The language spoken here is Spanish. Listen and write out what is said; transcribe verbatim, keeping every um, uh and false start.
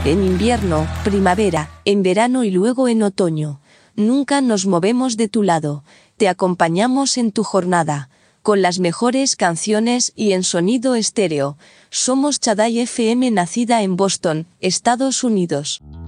En invierno, primavera, en verano y luego en otoño. Nunca nos movemos de tu lado. Te acompañamos en tu jornada, con las mejores canciones y en sonido estéreo. Somos Chadai F M, nacida en Boston, Estados Unidos.